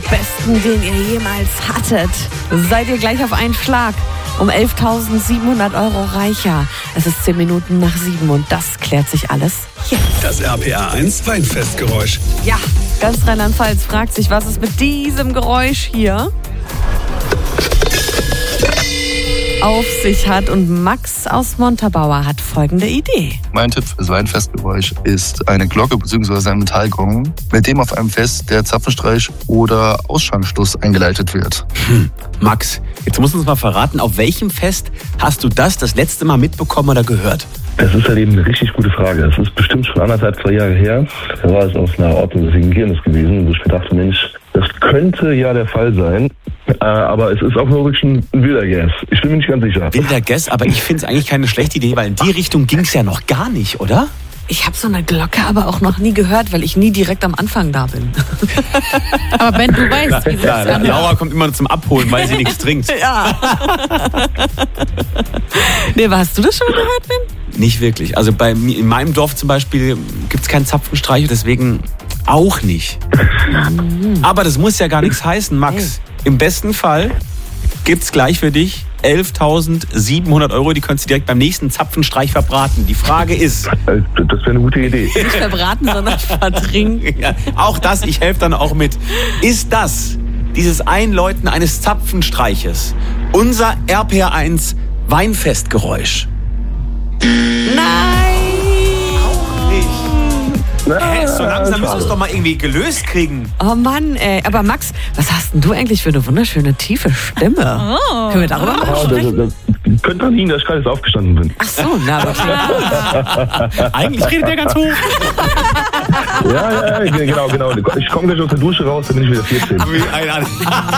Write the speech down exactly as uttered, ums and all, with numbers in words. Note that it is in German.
besten, den ihr jemals hattet. Seid ihr gleich auf einen Schlag um elftausendsiebenhundert Euro reicher. Es ist zehn Minuten nach sieben und das klärt sich alles jetzt. Das R P R eins Weinfestgeräusch. Ja, ganz Rheinland-Pfalz fragt sich, was ist mit diesem Geräusch hier auf sich hat. Und Max aus Montabaur hat folgende Idee. Mein Tipp für das Weinfestgeräusch ist eine Glocke bzw. ein Metallgong, mit dem auf einem Fest der Zapfenstreich oder Ausschankschluss eingeleitet wird. Hm. Max, jetzt musst du uns mal verraten, auf welchem Fest hast du das das letzte Mal mitbekommen oder gehört? Das ist halt eben eine richtig gute Frage. Das ist bestimmt schon anderthalb, zwei Jahre her. Da war es auf einer Ordnung des Singierens gewesen, wo ich mir dachte, Mensch, das könnte ja der Fall sein. Äh, aber es ist auch nur wirklich ein wilder Guess. Ich bin mir nicht ganz sicher. Wilder Guess, aber ich finde es eigentlich keine schlechte Idee, weil in die Richtung ging es ja noch gar nicht, oder? Ich habe so eine Glocke aber auch noch nie gehört, weil ich nie direkt am Anfang da bin. Aber Ben, du weißt, wie es ja, ist. Laura kommt immer zum Abholen, weil sie nichts trinkt. Ja. Nee, hast du das schon gehört, Ben? Nicht wirklich. Also bei in meinem Dorf zum Beispiel gibt es keinen Zapfenstreich, deswegen auch nicht. Aber das muss ja gar nichts heißen, Max. Im besten Fall gibt's gleich für dich elftausendsiebenhundert Euro. Die kannst du direkt beim nächsten Zapfenstreich verbraten. Die Frage ist... Das wäre eine gute Idee. Nicht verbraten, sondern vertrinken. Ja, auch das, ich helfe dann auch mit. Ist das, dieses Einläuten eines Zapfenstreiches, unser R P R eins Weinfestgeräusch? Nein! Auch nicht. Hä, so langsam müssen wir es doch mal irgendwie gelöst kriegen. Oh Mann, ey. Aber Max, was hast denn du eigentlich für eine wunderschöne, tiefe Stimme? Oh. Können wir darüber mal Oh, sprechen? das, das könnte an Ihnen, dass ich gerade jetzt aufgestanden bin. Ach so, na, aber Eigentlich redet der ganz hoch. Ja, ja, ja, genau, genau. Ich komme gleich aus der Dusche raus, dann bin ich wieder vierzehn.